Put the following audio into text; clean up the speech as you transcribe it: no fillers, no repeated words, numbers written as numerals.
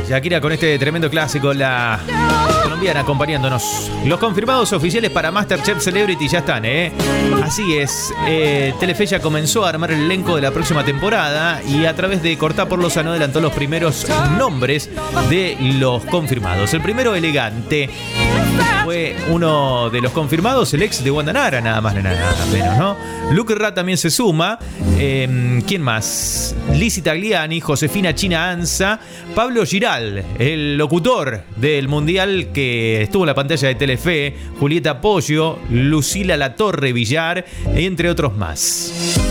Shakira con este tremendo clásico, la colombiana acompañándonos. Los confirmados oficiales para MasterChef Celebrity ya están, ¿eh? Así es, Telefe ya comenzó a armar el elenco de la próxima temporada y a través de Cortá por Lozano adelantó los primeros nombres de los confirmados. El primero, Elegante. Fue uno de los confirmados, el ex de Wanda Nara, nada más ni nada menos, ¿no? Luke Ra también se suma. ¿Quién más? Lizzy Tagliani, Josefina China Anza, Pablo Giral, el locutor del Mundial que estuvo en la pantalla de Telefe, Julieta Pollo, Lucila Latorre Villar, entre otros más.